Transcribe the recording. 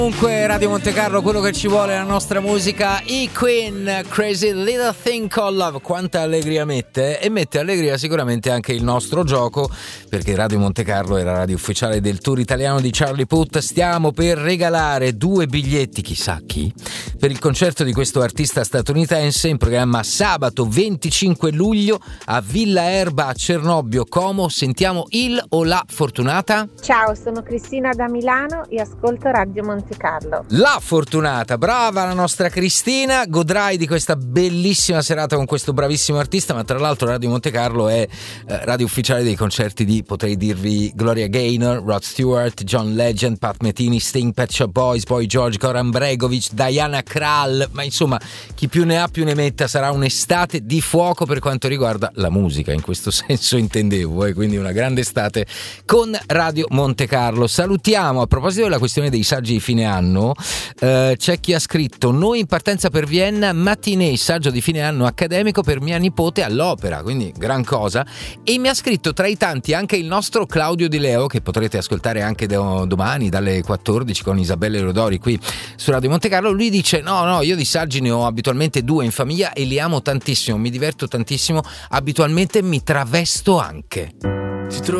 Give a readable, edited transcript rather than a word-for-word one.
Comunque Radio Monte Carlo, quello che ci vuole è la nostra musica. I Queen, Crazy Little Thing Called Love. Quanta allegria mette, e mette allegria sicuramente anche il nostro gioco, perché Radio Monte Carlo è la radio ufficiale del tour italiano di Charlie Puth. Stiamo per regalare 2 biglietti, chissà chi, per il concerto di questo artista statunitense in programma sabato 25 luglio a Villa Erba a Cernobbio, Como. Sentiamo il o la fortunata. Ciao, sono Cristina da Milano e ascolto Radio Monte Carlo. La fortunata, brava la nostra Cristina, godrai di questa bellissima serata con questo bravissimo artista, ma tra l'altro Radio Monte Carlo è radio ufficiale dei concerti di, potrei dirvi, Gloria Gaynor, Rod Stewart, John Legend, Pat Metheny, Sting, Pet Shop Boys, Boy George, Goran Bregovic, Diana Krall, ma insomma chi più ne ha più ne metta. Sarà un'estate di fuoco per quanto riguarda la musica, in questo senso intendevo, quindi una grande estate con Radio Monte Carlo. Salutiamo, a proposito della questione dei saggi di fine anno, c'è chi ha scritto: noi in partenza per Vienna, matinee, saggio di fine anno accademico per mia nipote all'opera, quindi gran cosa. E mi ha scritto tra i tanti anche il nostro Claudio Di Leo, che potrete ascoltare anche domani dalle 14 con Isabella Rodori qui su Radio Monte Carlo. Lui dice: no, io di saggi ne ho abitualmente 2 in famiglia e li amo tantissimo, mi diverto tantissimo, abitualmente mi travesto anche.